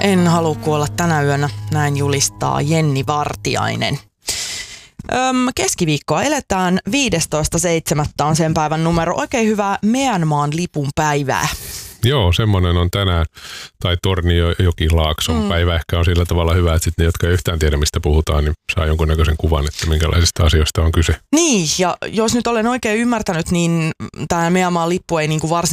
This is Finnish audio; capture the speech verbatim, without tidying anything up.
En halua kuolla tänä yönä, näin julistaa Jenni Vartiainen. Öm, keskiviikkoa eletään, viidestoista seitsemättä on sen päivän numero. Oikein hyvää Myanmaan lipun päivää. Joo, semmoinen on tänään, tai Torniojokilaakson mm. päivä ehkä on sillä tavalla hyvä, että sit ne, jotka ei yhtään tiedä, mistä puhutaan, niin saa jonkunnäköisen kuvan, että minkälaisista asioista on kyse. Niin, ja jos nyt olen oikein ymmärtänyt, niin tämä Myanmaan lippu ei niinku varsinaisesti